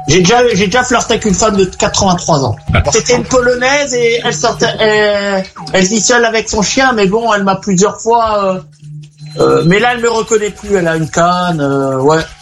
J'ai déjà flirté avec une femme de 83 ans. C'était une Polonaise et elle vit seule avec son chien, mais bon, elle m'a plusieurs fois, mais là, elle me reconnaît plus, elle a une canne, ouais.